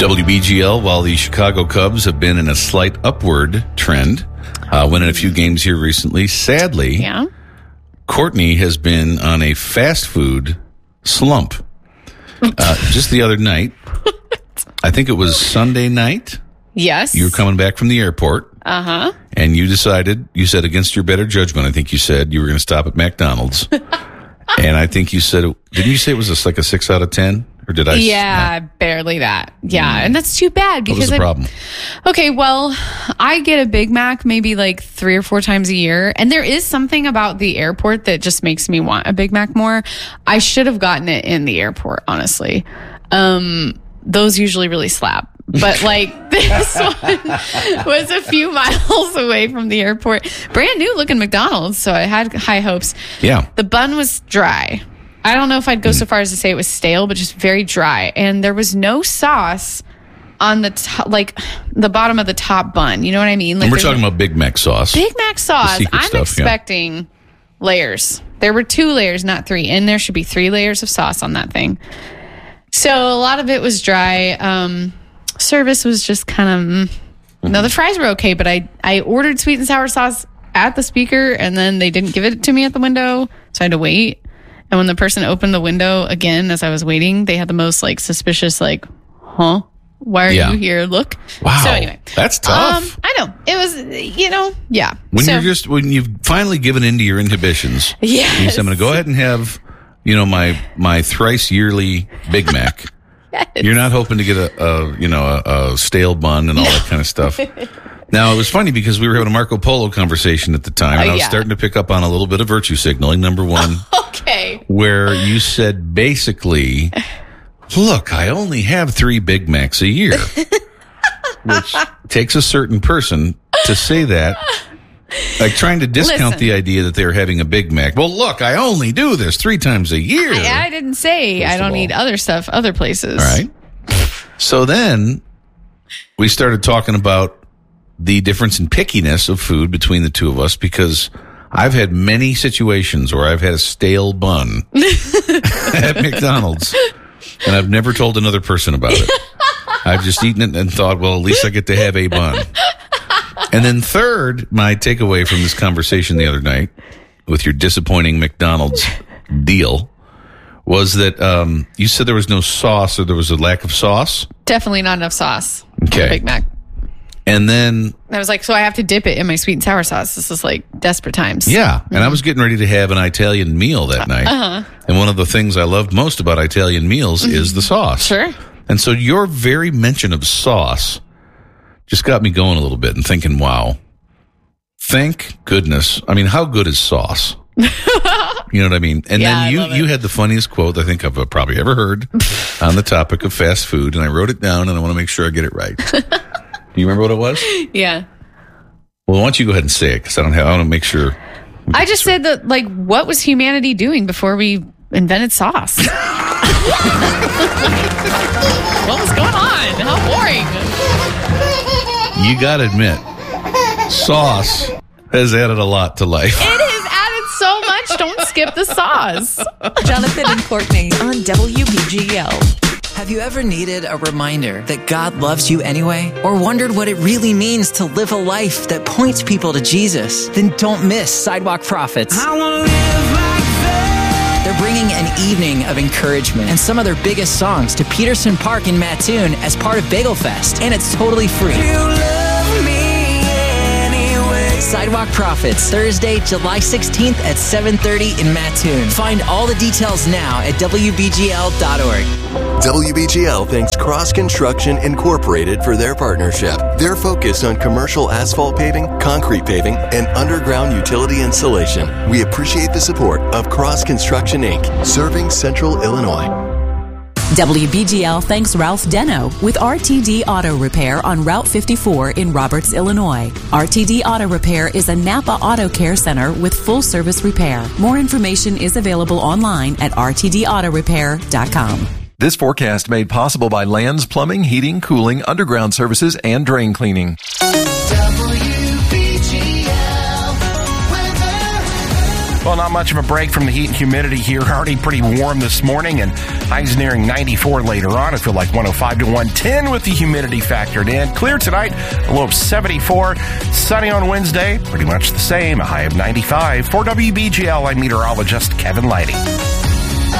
WBGL, while the Chicago Cubs have been in a slight upward trend, winning a few games here recently, sadly, Courtney has been on a fast food slump. Just the other night, I think it was Sunday night. Yes. You were coming back from the airport. Uh-huh. And you decided, you said against your better judgment, I think you said you were going to stop at McDonald's. And I think you said, didn't you say it was like a 6 out of 10? Or did I? Yeah, barely that. Yeah, and that's too bad because what was the problem? Okay, well, I get a Big Mac maybe like 3 or 4 times a year, and there is something about the airport that just makes me want a Big Mac more. I should have gotten it in the airport, honestly. Those usually really slap. But like this one was a few miles away from the airport. Brand new looking McDonald's, so I had high hopes. Yeah. The bun was dry. I don't know if I'd go so far as to say it was stale, but just very dry. And there was no sauce on the top, like the bottom of the top bun. You know what I mean? Like and we're talking about Big Mac sauce. Big Mac sauce. I'm stuff, expecting layers. There were 2 layers, not 3. And there should be 3 layers of sauce on that thing. So a lot of it was dry. Service was just kind of... No, the fries were okay, but I ordered sweet and sour sauce at the speaker, and then they didn't give it to me at the window, so I had to wait. And when the person opened the window again as I was waiting, they had the most like suspicious, like, huh? Why are you here? Look. Wow. So anyway. That's tough. I know. It was, yeah. When you've finally given into your inhibitions. Yes. You say, I'm going to go ahead and have, my thrice yearly Big Mac. Yes. You're not hoping to get a stale bun and all that kind of stuff. Now, it was funny because we were having a Marco Polo conversation at the time, and I was starting to pick up on a little bit of virtue signaling, number one. Okay. Where you said basically, look, I only have 3 Big Macs a year, which takes a certain person to say that, like trying to discount the idea that they're having a Big Mac. Well, look, I only do this 3 times a year. I didn't say I don't eat other stuff, other places. All right. So then we started talking about the difference in pickiness of food between the two of us, because I've had many situations where I've had a stale bun at McDonald's, and I've never told another person about it. I've just eaten it and thought, well, at least I get to have a bun. And then third, my takeaway from this conversation the other night with your disappointing McDonald's deal was that you said there was no sauce, or there was a lack of sauce? Definitely not enough sauce. Okay. Big Mac. And then I was like, so I have to dip it in my sweet and sour sauce. This is like desperate times. Yeah. And I was getting ready to have an Italian meal that night. Uh-huh. And one of the things I loved most about Italian meals is the sauce. Sure. And so your very mention of sauce just got me going a little bit and thinking, wow, thank goodness. I mean, how good is sauce? You know what I mean? And then you had the funniest quote I think I've probably ever heard on the topic of fast food. And I wrote it down, and I want to make sure I get it right. Do you remember what it was? Yeah. Well, why don't you go ahead and say it, because I want to make sure. I just said that, like, what was humanity doing before we invented sauce? What was going on? How boring. You got to admit, sauce has added a lot to life. It has added so much. Don't skip the sauce. Jonathan and Courtney on WBGL. Have you ever needed a reminder that God loves you anyway? Or wondered what it really means to live a life that points people to Jesus? Then don't miss Sidewalk Prophets. I wanna live like that. They're bringing an evening of encouragement and some of their biggest songs to Peterson Park in Mattoon as part of Bagel Fest, and it's totally free. You love me anyway. Sidewalk Prophets, Thursday, July 16th at 7:30 in Mattoon. Find all the details now at WBGL.org. WBGL thanks Cross Construction Incorporated for their partnership. They're focused on commercial asphalt paving, concrete paving, and underground utility installation. We appreciate the support of Cross Construction, Inc., serving Central Illinois. WBGL thanks Ralph Deno with RTD Auto Repair on Route 54 in Roberts, Illinois. RTD Auto Repair is a Napa Auto Care Center with full service repair. More information is available online at rtdautorepair.com. This forecast made possible by Lands Plumbing, Heating, Cooling, Underground Services, and Drain Cleaning. Well, not much of a break from the heat and humidity here. Already pretty warm this morning, and highs nearing 94 later on. I feel like 105 to 110 with the humidity factored in. Clear tonight, a low of 74. Sunny on Wednesday, pretty much the same, a high of 95. For WBGL, I'm meteorologist Kevin Lighty.